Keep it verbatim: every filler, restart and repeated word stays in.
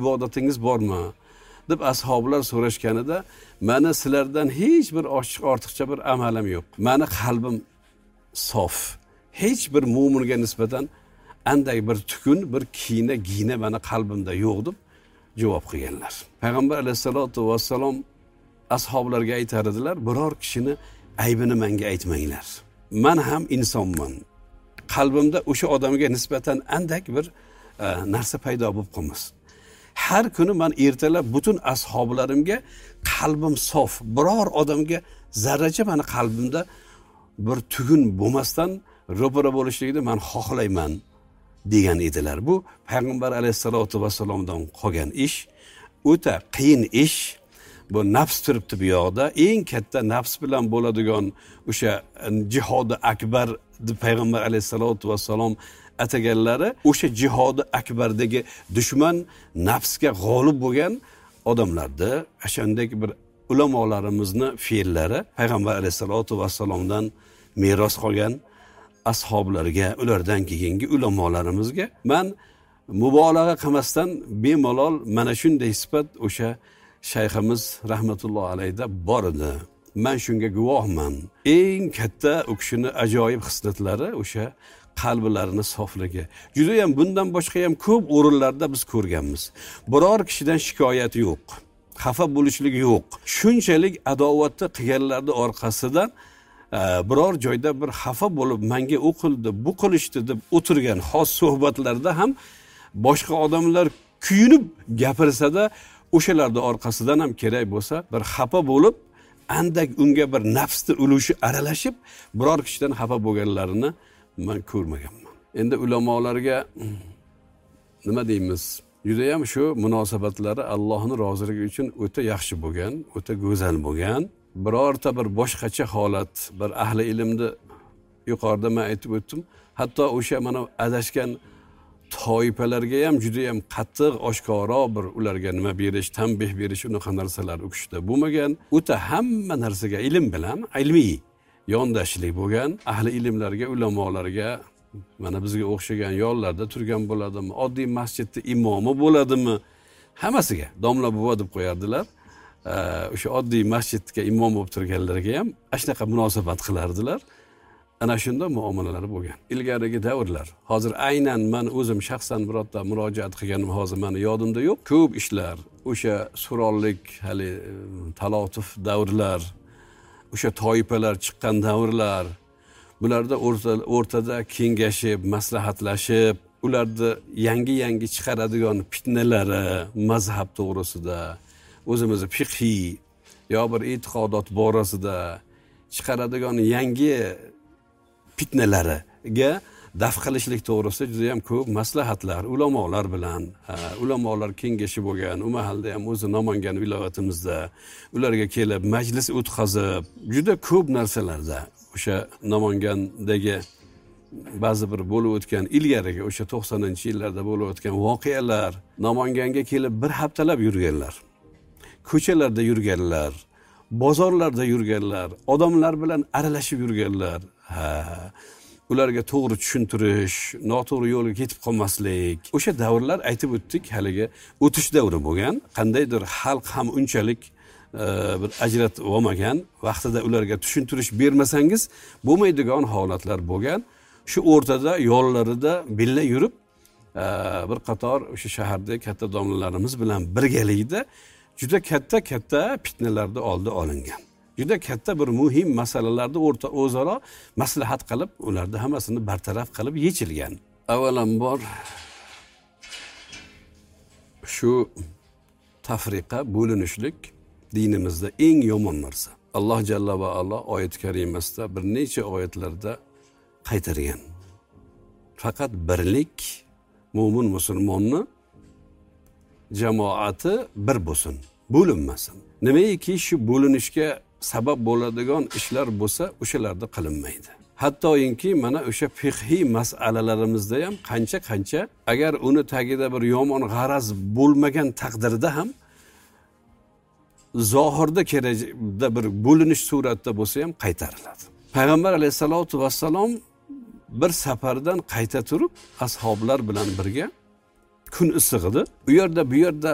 ibodatingiz bormi deb ashoblar so'rashganida, meni sizlardan hech bir ochiq ortiqcha bir amalim yo'q. Meni qalbim sof. Hech bir mo'minga nisbatan anday bir tukun, bir kiyina, giyina meni qalbimda yo'q deb javob qilganlar. Payg'ambar alayhisolatu vassalom ashoblarga aytar edilar, biror kishini aybini menga aytmanglar. Men ham insonman. Qalbimda o'sha odamga nisbatan andak bir e, narsa paydo bo'lib qolmasin. Har kuni men ertalab butun ashoblarimga qalbim sof, biror odamga zarracha meni qalbimda bir tugun bo'lmasdan ro'para bo'lishligini men xohlayman degan edilar. Bu payg'ambar alayhisolatu vassalomdan qolgan ish, o'ta qiyin ish. Bu nafs turibdi bu yoqda. Eng katta nafs bilan bo'ladigan o'sha jihodi akbar deb payg'ambar alayhisolatu vassalom ataganlari, o'sha jihodi akbardagi dushman nafsga g'olib bo'lgan odamlardi. O'shandagi bir ulamolarimizni fe'llari payg'ambar alayhisolatu vassalomdan meros qolgan ashoblarga, ulardan keyingi ulamolarimizga men mubolag'a qilmasdan bemalol mana shunday sifat o'sha shayximiz rahmatullohi alayda bor edi. Men shunga guvohman. Eng katta u kishini ajoyib xislatlari o'sha qalblarini sofligi. Juda ham bundan boshqa ham ko'p o'rinlarda biz ko'rganmiz. Biror kishidan shikoyat yo'q. Xafa bo'lishlik yo'q. Shunchalik adovatni qilganlarning orqasidan biror joyda bir xafa bo'lib menga u qildi, bu qilishdi deb o'tirgan xos suhbatlarda ham boshqa odamlar kuyunib gapirsa-da, o'shalarning orqasidan ham kerak bo'lsa bir xafa bo'lib, andak unga bir nafsni ulushi aralashib, biror kishidan xafa bo'lganlarini men ko'rmaganman. Endi ulamolarga nima deymiz? Juda ham shu munosabatlari Allohning roziligi uchun o'ta yaxshi bo'lgan, o'ta go'zal bo'lgan. Birorta bir boshqacha holat, bir ahli ilmni yuqorida men aytib o'tdim. Hatto o'sha mana adashgan toifalarga ham juda ham qattiq, oshkora bir ularga nima berish, tanbeh berish, unaqa narsalar u kishida bo'lmagan. O'ta hamma narsaga ilm bilan, ilmiy yondashlik bo'lgan. Ahli ilmlarga, ulamolarga, mana bizga o'xshagan yo'llarda turgan bo'ladimi, oddiy masjidda imomi bo'ladimi, hammasiga domla buva deb qo'yardilar. O'sha oddiy masjidga imom bo'lib turganlarga ham shunaqa munosabat qilardilar. Ana shunda muomalalari bo'lgan. Ilgarigi davrlar. Hozir aynan men o'zim shaxsan birorta murojaat qilganim hozir meni yodimda yo'q. Ko'p ishlar, o'sha surollik, hali talotuf davrlar, o'sha toifalar chiqqan davrlar, bularda o'rtada kengashib, maslahatlashib, ularda yangi-yangi chiqaradigan fitnalari mazhab to'g'risida, o'zimizni fiqhiy yo bir e'tiqodot borasida chiqaradigan yangi fitnalariga daf qilishlik to'g'risida juda ham ko'p maslahatlar ulamolar bilan, ulamolar kengashi bo'lgan. U mahalda ham o'zi Namangan viloyatimizda ularga kelib majlis o'tkazib, juda ko'p narsalarda o'sha Namangandagi ba'zi bir bo'lib o'tgan ilgarigi o'sha to'qsoninchi yillarda bo'lib o'tgan voqealar, Namanganga kelib bir haftalab yurganlar. Ko'chalarda yurganlar, bozorlarda yurganlar, odamlar bilan aralashib yurganlar. Ha, ularga to'g'ri tushuntirish, noto'g'ri yo'lga ketib qolmaslik. O'sha davrlar aytib o'tdik, haligi o'tish davri bo'lgan. Qandaydir xalq ham unchalik e, bir ajratib olmagan, vaqtida ularga tushuntirish bermasangiz bo'lmaydigan holatlar bo'lgan. Shu o'rtada yo'llarida billa yurib, e, bir qator o'sha shahardagi katta domlalarimiz bilan birgalikda juda katta-katta fitnalarni oldi olingan. Juda katta bir muhim masalalarni o'rta o'zaro maslahat qilib, ularni hammasini bartaraf qilib yechilgan. Avvalambor shu tafriqa, bo'linishlik dinimizda eng yomon narsa. Alloh jalla va ala oyat karimasida bir necha oyatlarda qaytargan. Faqat birlik mo'min musulmonni jamoati bir bo'lsin, bo'linmasin. Nimaiki shu bo'linishga sabab bo'ladigan ishlar bo'lsa, o'shalarda qilinmaydi. Hattoyinki mana o'sha fiqhiy masalalarimizda ham qancha-qancha agar uni tagida bir yomon g'araz bo'lmagan taqdirda ham zohirda kerakda bir bo'linish suratda bo'lsa ham qaytariladi. Payg'ambar alayhisolatu vassalom bir safardan qayta turib ashoblar bilan birga kun issiq edi. U yerda bu yerda